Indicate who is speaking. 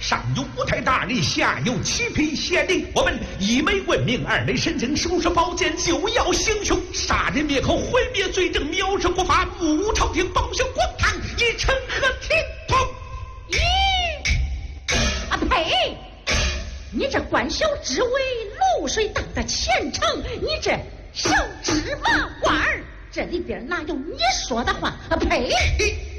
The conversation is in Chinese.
Speaker 1: 上有五台大人，下有七品县令，我们一枚问命，二枚神经，手持宝剑，就要行凶，杀人灭口，毁灭罪证，藐视国法，误朝廷，报效国堂，以成何体统？
Speaker 2: 咦，啊呸！你这官小职位，漏水当的前程，你这小芝麻官儿，这里边哪有你说的话？啊呸！